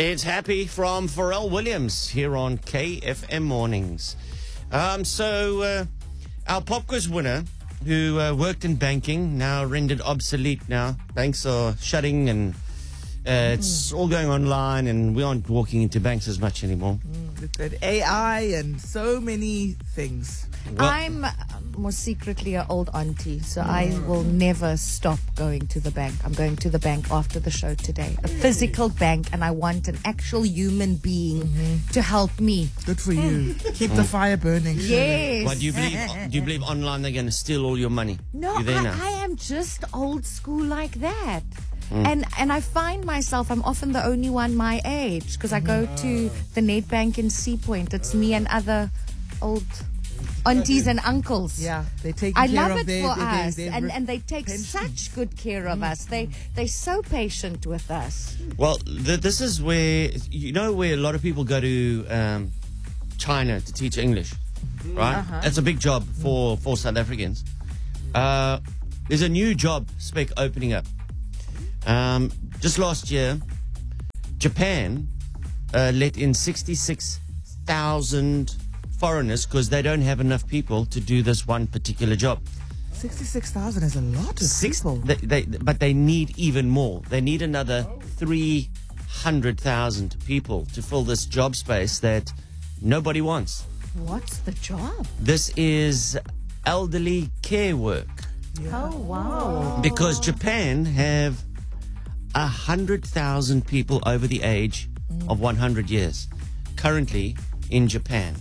It's Happy from Pharrell Williams here on KFM Mornings. Our pop quiz winner, who worked in banking, now rendered obsolete now. Banks are shutting and it's all going online and we aren't walking into banks as much anymore. With AI and so many things. Well, I'm more secretly an old auntie, so I will never stop going to the bank. I'm going to the bank after the show today. A physical bank, and I want an actual human being to help me. Good for you. Keep the fire burning. Yes. But do you believe online they're going to steal all your money? No, I am just old school like that. And I find myself, I'm often the only one my age because I go to the Nedbank in Sea Point. It's me and other old aunties and uncles. Yeah, they take I care love of it their, for us, their and they take such good care of us. They're so patient with us. Well, this is where where a lot of people go to China to teach English, right? That's a big job for South Africans. There's a new job spec opening up. Just last year, Japan let in 66,000 foreigners because they don't have enough people to do this one particular job. 66,000 is a lot of people. But they need even more. They need another 300,000 people to fill this job space that nobody wants. What's the job? This is elderly care work. Yeah. Oh, wow. Because Japan have 100,000 people over the age of 100 years. Currently, in Japan,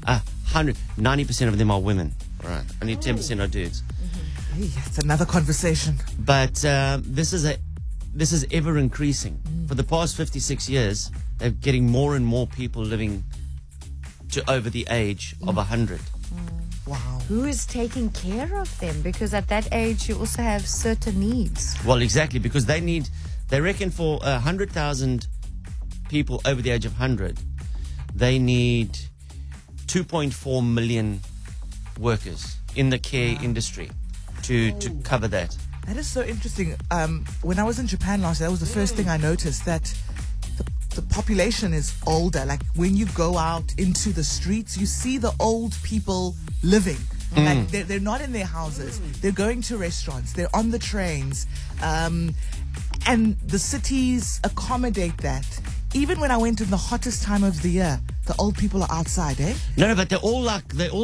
90% of them are women. Right, only 10% are dudes. Hey, that's another conversation. But this is ever increasing. For the past 56 years, they're getting more and more people living to over the age of 100. Wow. Who is taking care of them? Because at that age, you also have certain needs. Well, exactly, because they reckon for 100,000 people over the age of 100, they need 2.4 million workers in the care industry to cover that. That is so interesting. When I was in Japan last year, that was the first thing I noticed, that the population is older. Like when you go out into the streets, you see the old people living. Like they're not in their houses. They're going to restaurants. They're on the trains. And the cities accommodate that. Even when I went in the hottest time of the year, the old people are outside, eh? No, but they're all like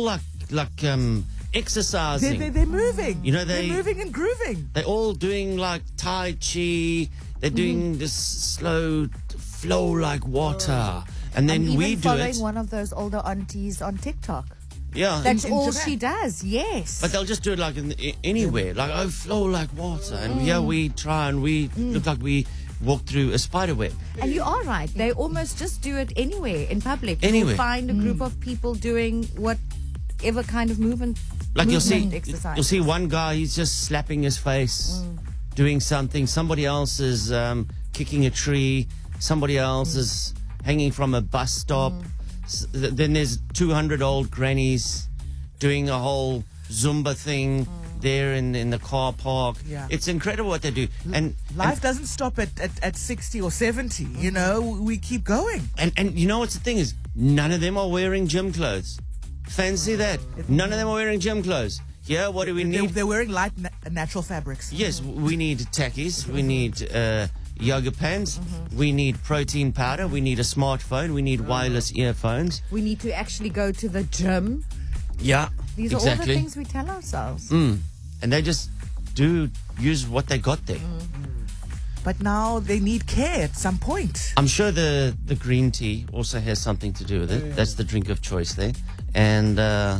exercising. They're moving. They're moving and grooving. They're all doing like Tai Chi. They're doing this slow flow like water. And then I'm we even do following it. one of those older aunties on TikTok. Yeah. That's in all Japan. she does, yes. But they'll just do it like anywhere. Like, flow like water. And here we try and we look like we walk through a spider web. And you are right. They almost just do it anywhere in public. Anywhere. You'll find a group of people doing whatever kind of movement. Like you'll exercise. see one guy, he's just slapping his face, doing something. Somebody else is kicking a tree. Somebody else is hanging from a bus stop. Then there's 200 old grannies doing a whole Zumba thing there in the car park. Yeah. It's incredible what they do. And Life doesn't stop at 60 or 70. We keep going. And you know what's the thing is, none of them are wearing gym clothes. Fancy that. None of them are wearing gym clothes. Yeah, what do we need? They're wearing light natural fabrics. Yes, we need tackies. We need yoga pants. We need protein powder. We need a smartphone. We need wireless earphones. We need to actually go to the gym. Yeah, These are all the things we tell ourselves. And they just use what they got there. But now they need care at some point. I'm sure the green tea also has something to do with it. That's the drink of choice there. And,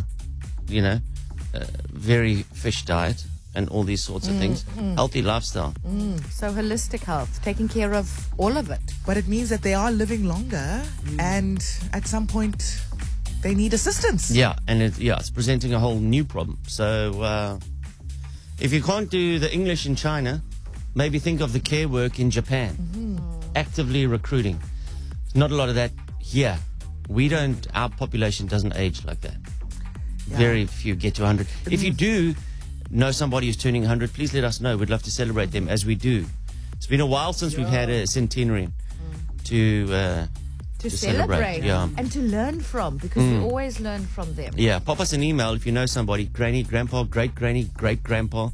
very fish diet and all these sorts of things. Healthy lifestyle. So holistic health, taking care of all of it. But it means that they are living longer, and at some point they need assistance. Yeah, and it's presenting a whole new problem. So if you can't do the English in China, maybe think of the care work in Japan. Actively recruiting. Not a lot of that here. Our population doesn't age like that. Yeah. Very few get to 100. If you do know somebody who's turning 100, please let us know. We'd love to celebrate them as we do. It's been a while since we've had a centenarian to celebrate yeah. and to learn from, because we always learn from them. Yeah, pop us an email if you know somebody, granny, grandpa, great granny, great grandpa,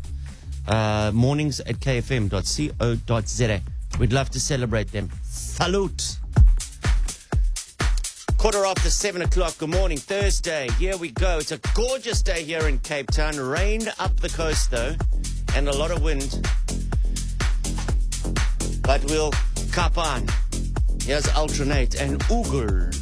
mornings@kfm.co.za. We'd love to celebrate them. Salute. 7:15. Good morning, Thursday. Here we go. It's a gorgeous day here in Cape Town. Rain up the coast though, and a lot of wind. But we'll cap on. Here's Alternate and Oogle.